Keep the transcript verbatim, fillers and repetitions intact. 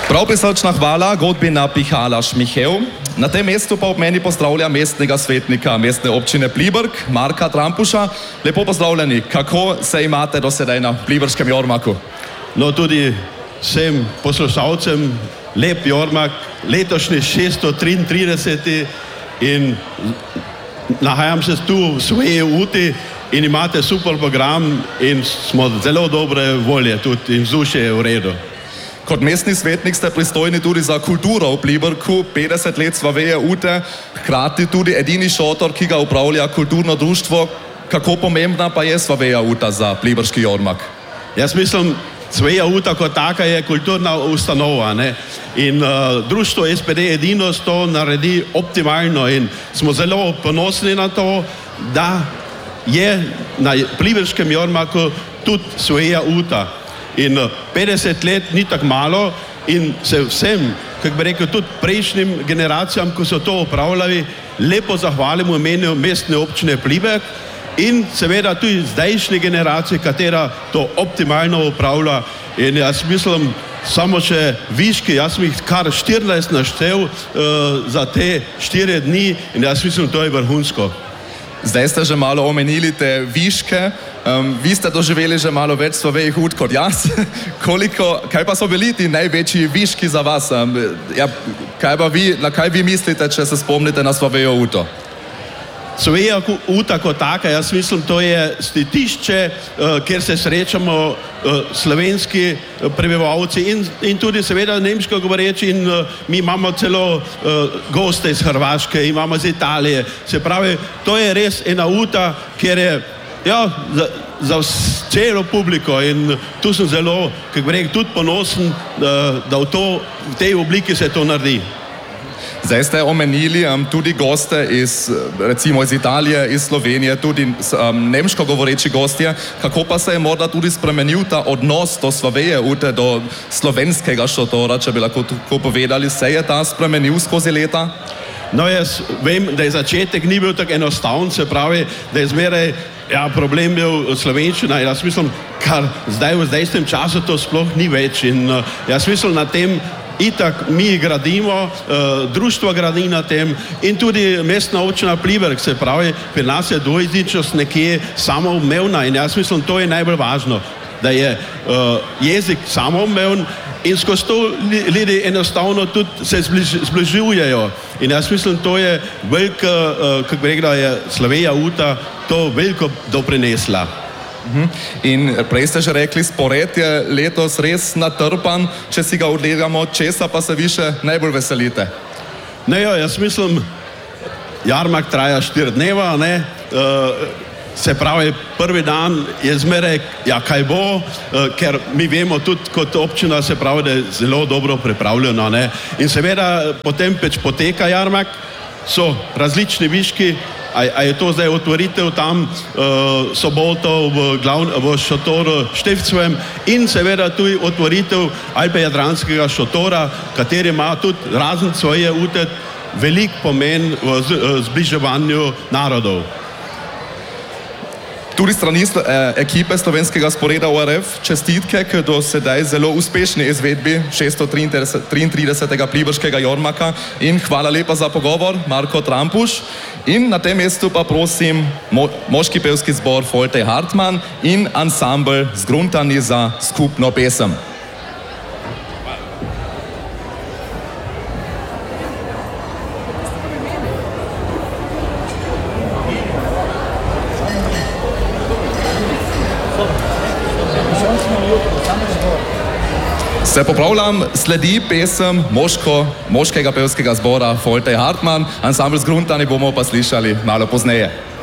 Prav prisrčna hvala godbina Pihala Šmihev. Na tem mestu pa ob meni pozdravlja mestnega svetnika mestne občine Pliberk, Marka Trampuša. Lepo pozdravljeni, kako se imate do sedaj na pliberskem jormaku? No, tudi vsem poslušalcem lep jormak, letošnji šeststo triintrideseti in nahajam se tu v svoji uti in imate super program in smo zelo dobre volje tudi in vzdušje je v redu. Kot mestni svetnik ste pristojni tudi za kulturo v Pliberku, petdeset let Svaveje ute, hkrati tudi edini šotor, ki ga upravlja kulturno društvo. Kako pomembna pa je Svaveja uta za pliberški jormak? Jaz mislim, Svaveja uta kot taka je kulturna ustanova, ne? In uh, društvo S P D Edinost to naredi optimalno in smo zelo ponosni na to, da je na pliberskem jormaku tudi Svaveja uta. In petdeset let ni tako malo in se vsem, kako bi rekel, tudi prejšnjim generacijam, ko so to upravljali, lepo zahvalim v imenu mestne občine Pliberk in seveda tudi zdajšnji generaciji, katera to optimalno upravlja. In jaz mislim, samo še viški, jaz sem jih kar štirinajst naštel uh, za te štiri dni in jaz mislim, to je vrhunsko. Zdaj ste že malo omenili te viške. Um, vi ste doživeli že malo več Svavejih ut kot jaz. Koliko, kaj pa so bili ti največji viški za vas? Um, ja, kaj pa vi, na kaj vi mislite, če se spomnite na Svavejo uto? Svaveja uta kot taka, jaz mislim, to je stitišče, uh, kjer se srečamo uh, slovenski uh, prebivalci in, in tudi seveda nemško govoreči in uh, mi imamo celo uh, goste iz Hrvaške, imamo iz Italije. Se pravi, to je res ena uta, kjer je ja, za, za celo publiko in tu sem zelo, kako bi rekel, tudi ponosen, da, da v, to, v tej obliki se to naredi. Zdaj ste omenili um, tudi goste iz, recimo iz Italije, iz Slovenije, tudi um, nemško govoreči gostje. Kako pa se je morda tudi spremenil ta odnos do Svaveje ute, do slovenskega šotora, če bi lahko tako povedali, se je ta spremenil skozi leta? No, jaz vem, da je začetek ni bil tako enostaven, se pravi, da je zmeraj ja, problem bil slovenščina in jaz mislim, kar zdaj v zdajstem času to sploh ni več in uh, jaz mislim na tem, itak mi gradimo, uh, društvo gradi na tem in tudi mestna občina Pliberk, se pravi, pri nas je dvojezičnost nekje samoumevna in jaz mislim, to je najbolj važno, da je uh, jezik samoumeven in skozi to ljudi enostavno tudi se zbliž, zbližujejo. In jaz mislim, to je velika, uh, kako bi rekla, je Svaveja uta to veliko doprinesla. Uh-huh. In prej ste že rekli, spored je letos res natrpan, če si ga odlegamo, česa pa se vi še najbolj veselite? Ne, jo, jaz mislim, jarmak traja štiri dneva, ne, uh, se pravi, prvi dan je zmeraj, ja, kaj bo, uh, ker mi vemo tudi kot občina, se pravi, da je zelo dobro pripravljeno, ne, in seveda potem peč poteka jarmak, so različni viški, a, a je to zdaj otvoritev tam uh, soboto v, glavn, v šotoru Števcevem in seveda tudi otvoritev Alpe-Jadranskega šotora, kateri ima tudi razen svoje ute velik pomen v z, zbliževanju narodov. Tudi strani ekipe slovenskega sporeda O R F čestitke k do sedaj zelo uspešni izvedbi šeststo triintridesetega pliberškega jormaka in hvala lepa za pogovor, Marko Trampuš. In na tem mestu pa prosim mo moški pevski zbor Folte Hartmann in ansambl Zgruntani za skupno pesem. Se popravljam, sledi pesem moško, moškega pevskega zbora Folte Hartmann, ansambl Zgruntani bomo pa slišali malo pozneje.